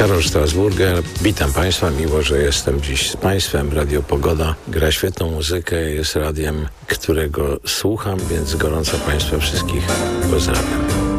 Karol Strasburger, witam Państwa, miło, że jestem dziś z Państwem. Radio Pogoda gra świetną muzykę, jest radiem, którego słucham, więc gorąco Państwa wszystkich pozdrawiam.